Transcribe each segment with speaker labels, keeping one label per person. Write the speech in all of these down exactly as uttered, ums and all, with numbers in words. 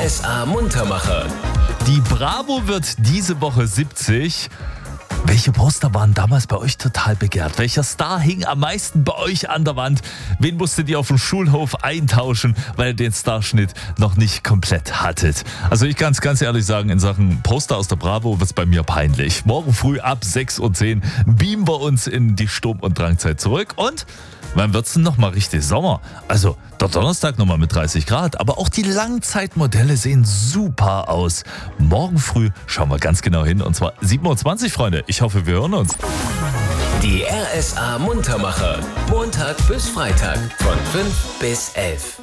Speaker 1: R S A Muntermacher.
Speaker 2: Die Bravo wird diese Woche siebzig. Welche Poster waren damals bei euch total begehrt? Welcher Star hing am meisten bei euch an der Wand? Wen musstet ihr auf dem Schulhof eintauschen, weil ihr den Starschnitt noch nicht komplett hattet? Also ich kann es ganz ehrlich sagen, in Sachen Poster aus der Bravo wird es bei mir peinlich. Morgen früh ab sechs Uhr zehn beamen wir uns in die Sturm- und Drangzeit zurück. Und wann wird es denn nochmal richtig Sommer? Also der Donnerstag nochmal mit dreißig Grad, aber auch die Langzeitmodelle sehen super aus. Morgen früh schauen wir ganz genau hin, und zwar sieben Uhr zwanzig, Freunde. Ich hoffe, wir hören uns.
Speaker 1: Die R S A Muntermacher. Montag bis Freitag von fünf bis elf.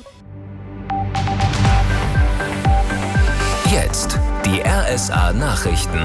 Speaker 1: Jetzt die R S A Nachrichten.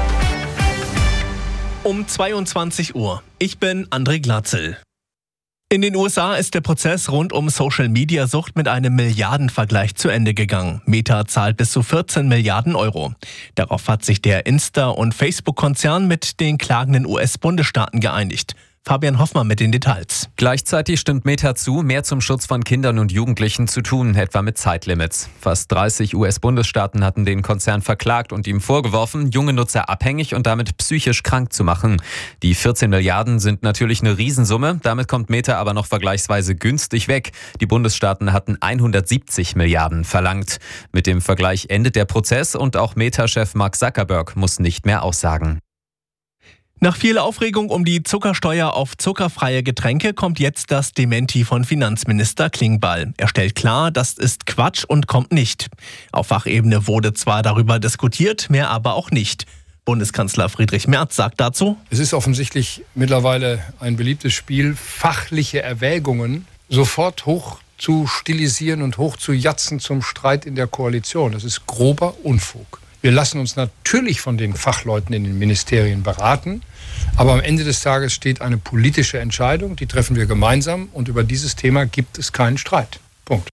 Speaker 3: Um zweiundzwanzig Uhr. Ich bin André Glatzel. In den U S A ist der Prozess rund um Social-Media-Sucht mit einem Milliardenvergleich zu Ende gegangen. Meta zahlt bis zu vierzehn Milliarden Euro. Darauf hat sich der Insta- und Facebook-Konzern mit den klagenden U S-Bundesstaaten geeinigt. Fabian Hoffmann mit den Details.
Speaker 4: Gleichzeitig stimmt Meta zu, mehr zum Schutz von Kindern und Jugendlichen zu tun, etwa mit Zeitlimits. Fast dreißig U S-Bundesstaaten hatten den Konzern verklagt und ihm vorgeworfen, junge Nutzer abhängig und damit psychisch krank zu machen. Die vierzehn Milliarden sind natürlich eine Riesensumme, damit kommt Meta aber noch vergleichsweise günstig weg. Die Bundesstaaten hatten hundertsiebzig Milliarden verlangt. Mit dem Vergleich endet der Prozess und auch Meta-Chef Mark Zuckerberg muss nicht mehr aussagen.
Speaker 3: Nach viel Aufregung um die Zuckersteuer auf zuckerfreie Getränke kommt jetzt das Dementi von Finanzminister Klingbeil. Er stellt klar, das ist Quatsch und kommt nicht. Auf Fachebene wurde zwar darüber diskutiert, mehr aber auch nicht. Bundeskanzler Friedrich Merz sagt dazu:
Speaker 5: Es ist offensichtlich mittlerweile ein beliebtes Spiel, fachliche Erwägungen sofort hoch zu stilisieren und hoch zu jatzen zum Streit in der Koalition. Das ist grober Unfug. Wir lassen uns natürlich von den Fachleuten in den Ministerien beraten, aber am Ende des Tages steht eine politische Entscheidung, die treffen wir gemeinsam, und über dieses Thema gibt es keinen Streit. Punkt.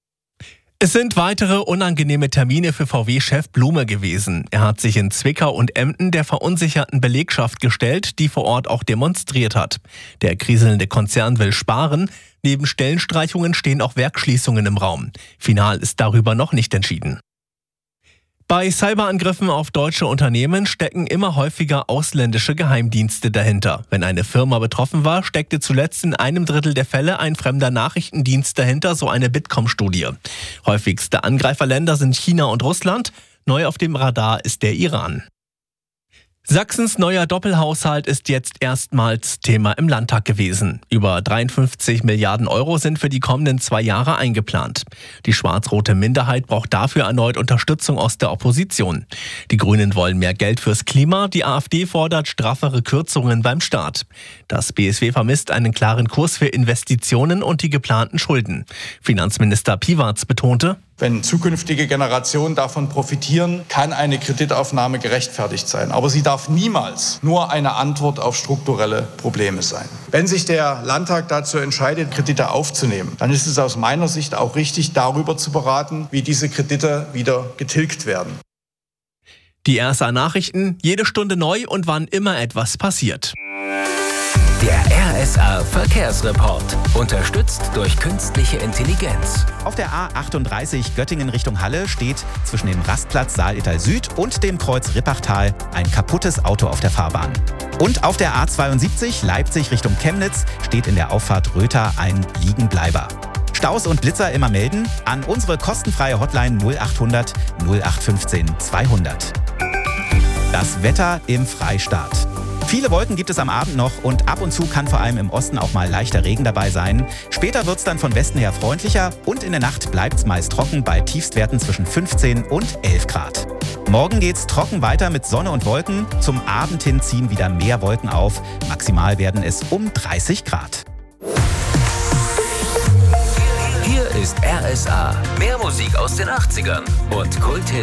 Speaker 3: Es sind weitere unangenehme Termine für V W-Chef Blume gewesen. Er hat sich in Zwickau und Emden der verunsicherten Belegschaft gestellt, die vor Ort auch demonstriert hat. Der kriselnde Konzern will sparen. Neben Stellenstreichungen stehen auch Werksschließungen im Raum. Final ist darüber noch nicht entschieden. Bei Cyberangriffen auf deutsche Unternehmen stecken immer häufiger ausländische Geheimdienste dahinter. Wenn eine Firma betroffen war, steckte zuletzt in einem Drittel der Fälle ein fremder Nachrichtendienst dahinter, so eine Bitkom-Studie. Häufigste Angreiferländer sind China und Russland. Neu auf dem Radar ist der Iran. Sachsens neuer Doppelhaushalt ist jetzt erstmals Thema im Landtag gewesen. Über dreiundfünfzig Milliarden Euro sind für die kommenden zwei Jahre eingeplant. Die schwarz-rote Minderheit braucht dafür erneut Unterstützung aus der Opposition. Die Grünen wollen mehr Geld fürs Klima, die AfD fordert straffere Kürzungen beim Staat. Das B S W vermisst einen klaren Kurs für Investitionen und die geplanten Schulden. Finanzminister Piwarz betonte:
Speaker 6: Wenn zukünftige Generationen davon profitieren, kann eine Kreditaufnahme gerechtfertigt sein. Aber sie darf niemals nur eine Antwort auf strukturelle Probleme sein. Wenn sich der Landtag dazu entscheidet, Kredite aufzunehmen, dann ist es aus meiner Sicht auch richtig, darüber zu beraten, wie diese Kredite wieder getilgt werden.
Speaker 3: Die R S A-Nachrichten, jede Stunde neu und wann immer etwas passiert.
Speaker 1: Der R S A Verkehrsreport. Unterstützt durch künstliche Intelligenz.
Speaker 7: Auf der A achtunddreißig Göttingen Richtung Halle steht zwischen dem Rastplatz Saaletal Süd und dem Kreuz Rippachtal ein kaputtes Auto auf der Fahrbahn. Und auf der A zweiundsiebzig Leipzig Richtung Chemnitz steht in der Auffahrt Röther ein Liegenbleiber. Staus und Blitzer immer melden an unsere kostenfreie Hotline null achthundert null acht fünfzehn zweihundert. Das Wetter im Freistaat. Viele Wolken gibt es am Abend noch und ab und zu kann vor allem im Osten auch mal leichter Regen dabei sein. Später wird es dann von Westen her freundlicher und in der Nacht bleibt es meist trocken bei Tiefstwerten zwischen fünfzehn und elf Grad. Morgen geht's trocken weiter mit Sonne und Wolken. Zum Abend hin ziehen wieder mehr Wolken auf. Maximal werden es um dreißig Grad.
Speaker 1: Hier ist R S A. Mehr Musik aus den achtzigern und Kult